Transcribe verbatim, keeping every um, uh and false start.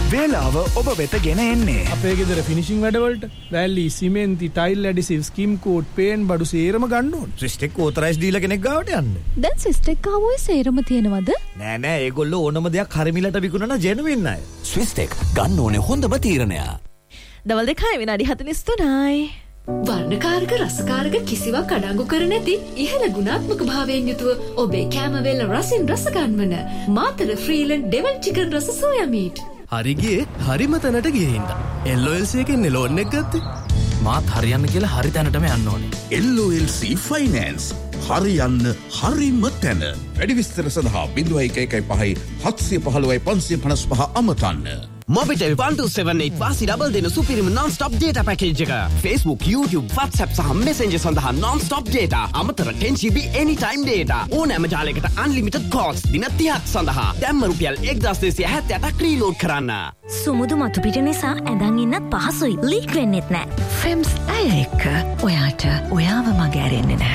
වේලාව ඔබ වෙත ගෙන එන්නේ. අපේ ගෙදර ෆිනිෂිං වැඩවලට වැලි, සිමෙන්ති, ටයිල් ඇඩිසිව්, ස්කිම් කෝට්, පේන් බඩු සේරම ගන්න ඕන. ස්විස්ටෙක් ඕතරයිස් දීලා කෙනෙක් ගාවට යන්න. දැන් ස්විස්ටෙක් ආවොයි සේරම තියෙනවද? නෑ නෑ ඒගොල්ලෝ ඕනම දෙයක් හරිමිලට විකුණන ජෙනුවින් අය. ස්විස්ටෙක් ගන්න ඕනේ හොඳම තීරණය. දවල් දෙකයි විනාඩි හතළිස් තුනයි. වර්ණකාරක රසකාරක කිසිවක් අඩංගු කර නැති ඉහළ ගුණාත්මක භාවයෙන් යුතුව ඔබේ කැමවේල රසින් රස ගන්වන මාතර ෆ්‍රීලන්ඩ් ඩෙවල් චිකන් රස සෝයා මීට්. හරිගේ හරිම තැනට ගිහින්ද එල් ඔ එල් සී එකෙන් ලෝන් එක ගත්තේ. මාත් හරියන්න කියලා හරි තැනටම යන්න ඕනේ. එල් ඔ එල් සී ෆයිනෑන්ස් හරියන්න හරිම තැන. වැඩි විස්තර සඳහා බිංදුව එක එකයි පහයි හත්සිය පහළොවයි පන්සිය පනස් පහ අමතන්න. Mobitel one two seven eight වාසි ඩබල් දෙන සුපිරිම non-stop data package එක. Facebook, YouTube, WhatsApp සහ Messenger සඳහා non-stop data. අමතර ten G B anytime data. ඕනෑම ජාලයකට unlimited calls දින තිහක් සඳහා. දැම්ම රුපියල් එක්දාස් දෙසිය හැත්තෑටක් රීලෝඩ් කරන්න. සුමුදු මතු පිට නිසා ඇඳන් ඉන්නත් පහසුයි. ලීක් වෙන්නෙත් නෑ. ෆෙම්ස් ඇය එක්ක ඔයාට ඔයාව මග ඇරෙන්නේ නැහැ.